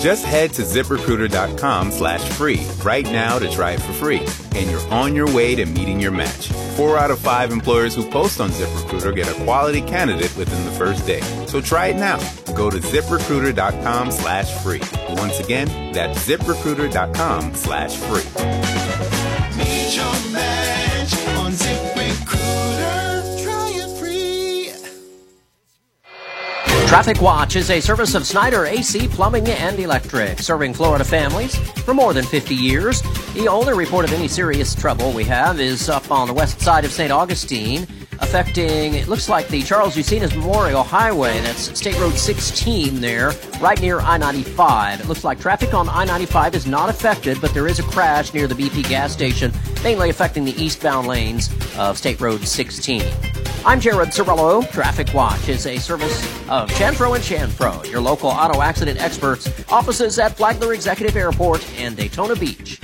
Just head to ZipRecruiter.com/free right now to try it for free, and you're on your way to meeting your match. 4 out of 5 employers who post on ZipRecruiter get a quality candidate within the first day. So try it now. Go to ZipRecruiter.com/free. Once again, that's ZipRecruiter.com/free. Meet your match on ZipRecruiter. Try it free. Traffic Watch is a service of Snyder AC Plumbing and Electric, serving Florida families for more than 50 years. The only report of any serious trouble we have is up on the west side of St. Augustine, affecting, it looks like, the Charles Eusenas Memorial Highway. That's State Road 16 there, right near I-95. It looks like traffic on I-95 is not affected, but there is a crash near the BP gas station, mainly affecting the eastbound lanes of State Road 16. I'm Jared Cirillo. Traffic Watch is a service of Chanfro & Chanfro, your local auto accident experts, offices at Flagler Executive Airport and Daytona Beach.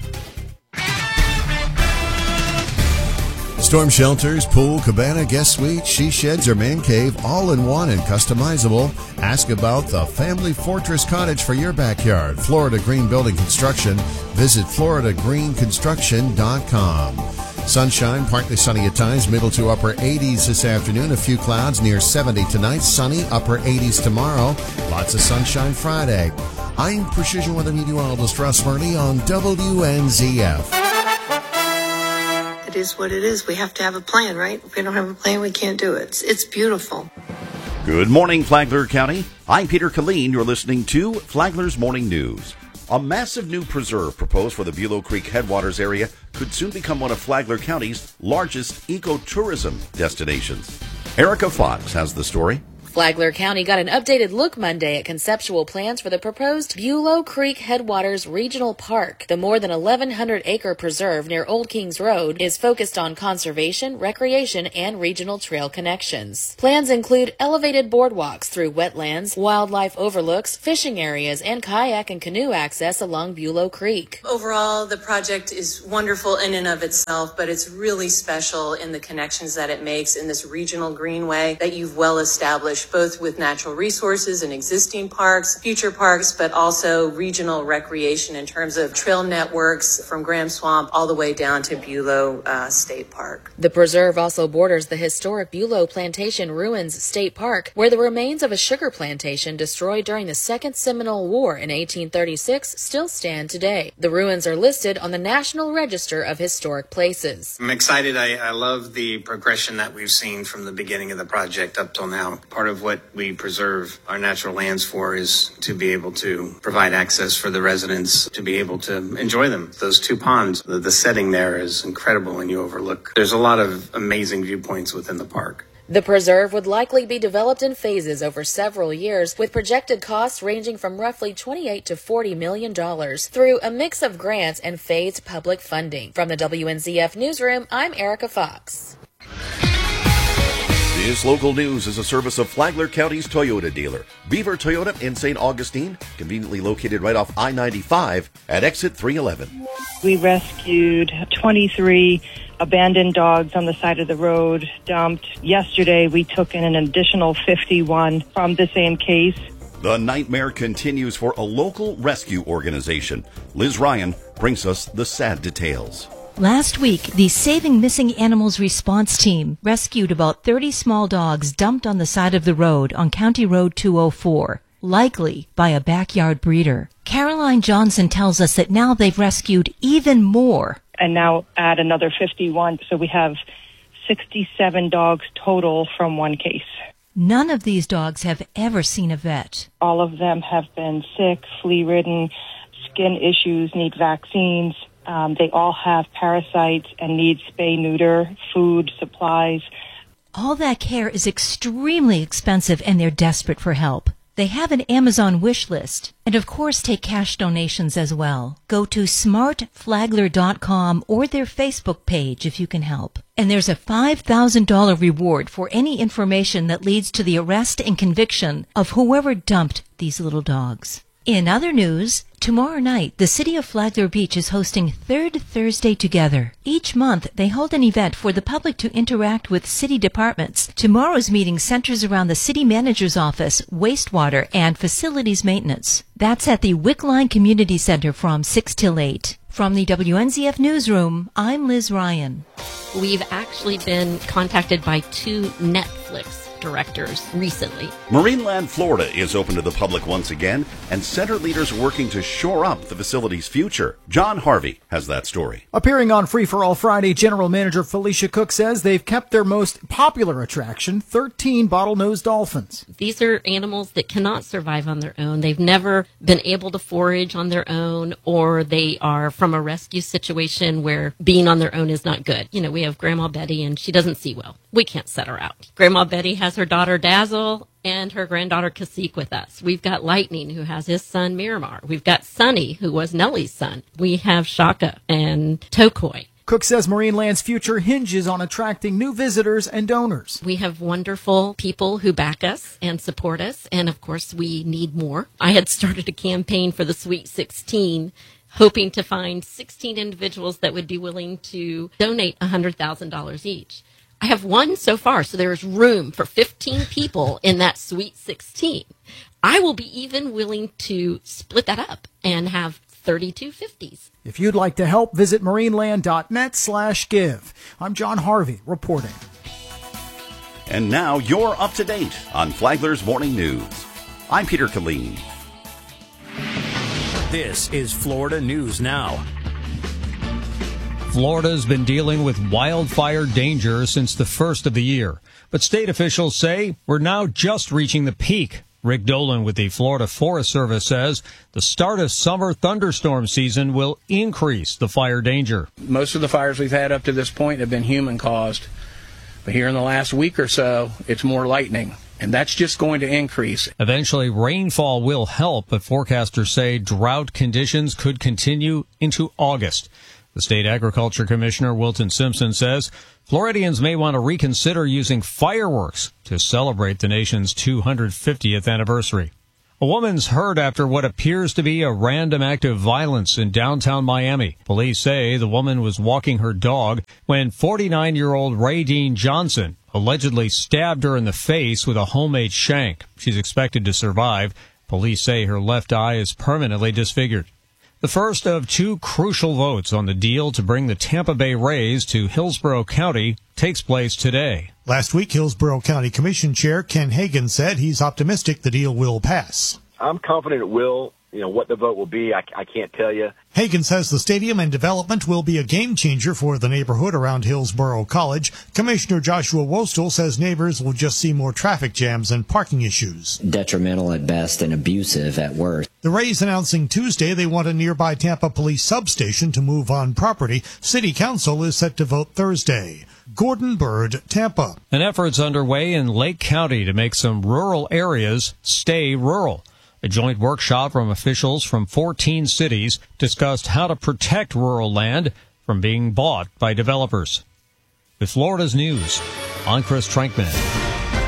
Storm shelters, pool, cabana, guest suite, she sheds, or man cave, all in one and customizable. Ask about the Family Fortress Cottage for your backyard. Florida Green Building Construction. Visit FloridaGreenConstruction.com. Sunshine, partly sunny at times, middle to upper 80s this afternoon. A few clouds, near 70 tonight. Sunny, upper 80s tomorrow. Lots of sunshine Friday. I'm Precision Weather Meteorologist Russ Murray on WNZF. It is what it is. We have to have a plan, right? If we don't have a plan, we can't do it. It's beautiful. Good morning, Flagler County. I'm Peter Killeen. You're listening to Flagler's Morning News. A massive new preserve proposed for the Bulow Creek headwaters area could soon become one of Flagler County's largest ecotourism destinations. Erica Fox has the story. Flagler County got an updated look Monday at conceptual plans for the proposed Bulow Creek Headwaters Regional Park. The more than 1,100-acre preserve near Old Kings Road is focused on conservation, recreation, and regional trail connections. Plans include elevated boardwalks through wetlands, wildlife overlooks, fishing areas, and kayak and canoe access along Bulow Creek. Overall, the project is wonderful in and of itself, but it's really special in the connections that it makes in this regional greenway that you've well established, both with natural resources and existing parks, future parks, but also regional recreation in terms of trail networks from Graham Swamp all the way down to Bulow State Park. The preserve also borders the historic Bulow Plantation Ruins State Park, where the remains of a sugar plantation destroyed during the Second Seminole War in 1836 still stand today. The ruins are listed on the National Register of Historic Places. I'm excited. I love the progression that we've seen from the beginning of the project up till now. Part of what we preserve our natural lands for is to be able to provide access for the residents to be able to enjoy them. Those two ponds, the setting there is incredible when you overlook. There's a lot of amazing viewpoints within the park. The preserve would likely be developed in phases over several years, with projected costs ranging from roughly $28 to $40 million through a mix of grants and phased public funding. From the WNZF Newsroom, I'm Erica Fox. This local news is a service of Flagler County's Toyota dealer, Beaver Toyota in St. Augustine, conveniently located right off I-95 at exit 311. We rescued 23 abandoned dogs on the side of the road, dumped. Yesterday, we took in an additional 51 from the same case. The nightmare continues for a local rescue organization. Liz Ryan brings us the sad details. Last week, the Saving Missing Animals Response Team rescued about 30 small dogs dumped on the side of the road on County Road 204, likely by a backyard breeder. Caroline Johnson tells us that now they've rescued even more. And now add another 51, so we have 67 dogs total from one case. None of these dogs have ever seen a vet. All of them have been sick, flea-ridden, skin issues, need vaccines. They all have parasites and need spay-neuter, food, supplies. All that care is extremely expensive, and they're desperate for help. They have an Amazon wish list, and of course take cash donations as well. Go to smartflagler.com or their Facebook page if you can help. And there's a $5,000 reward for any information that leads to the arrest and conviction of whoever dumped these little dogs. In other news, tomorrow night, the City of Flagler Beach is hosting Third Thursday Together. Each month, they hold an event for the public to interact with city departments. Tomorrow's meeting centers around the city manager's office, wastewater, and facilities maintenance. That's at the Wickline Community Center from 6 till 8. From the WNZF Newsroom, I'm Liz Ryan. We've actually been contacted by 2 Netflix directors recently. Marineland, Florida is open to the public once again, and center leaders are working to shore up the facility's future. John Harvey has that story. Appearing on Free for All Friday, General Manager Felicia Cook says they've kept their most popular attraction, 13 bottlenose dolphins. These are animals that cannot survive on their own. They've never been able to forage on their own, or they are from a rescue situation where being on their own is not good. You know, we have Grandma Betty, and she doesn't see well. We can't set her out. Grandma Betty has her daughter Dazzle and her granddaughter Cacique with us. We've got Lightning, who has his son Miramar. We've got Sunny, who was Nellie's son. We have Shaka and Tokoi. Cook says Marineland's future hinges on attracting new visitors and donors. We have wonderful people who back us and support us, and of course we need more. I had started a campaign for the Sweet 16, hoping to find 16 individuals that would be willing to donate $100,000 each. I have one so far, so there is room for 15 people in that Sweet 16. I will be even willing to split that up and have 32 50s. If you'd like to help, visit marineland.net/give. I'm John Harvey reporting. And now you're up to date on Flagler's Morning News. I'm Peter Killeen. This is Florida News Now. Florida's been dealing with wildfire danger since the first of the year, but state officials say we're now just reaching the peak. Rick Dolan with the Florida Forest Service says the start of summer thunderstorm season will increase the fire danger. Most of the fires we've had up to this point have been human-caused, but here in the last week or so, it's more lightning, and that's just going to increase. Eventually, rainfall will help, but forecasters say drought conditions could continue into August. The state agriculture commissioner, Wilton Simpson, says Floridians may want to reconsider using fireworks to celebrate the nation's 250th anniversary. A woman's hurt after what appears to be a random act of violence in downtown Miami. Police say the woman was walking her dog when 49-year-old Ray Dean Johnson allegedly stabbed her in the face with a homemade shank. She's expected to survive. Police say her left eye is permanently disfigured. The first of 2 crucial votes on the deal to bring the Tampa Bay Rays to Hillsborough County takes place today. Last week, Hillsborough County Commission Chair Ken Hagan said he's optimistic the deal will pass. I'm confident it will. You know, what the vote will be, I can't tell you. Hagan says the stadium and development will be a game changer for the neighborhood around Hillsborough College. Commissioner Joshua Wostel says neighbors will just see more traffic jams and parking issues. Detrimental at best and abusive at worst. The Rays announcing Tuesday they want a nearby Tampa police substation to move on property. City Council is set to vote Thursday. Gordon Bird, Tampa. An effort's underway in Lake County to make some rural areas stay rural. A joint workshop from officials from 14 cities discussed how to protect rural land from being bought by developers. With Florida's news, I'm Chris Trankman.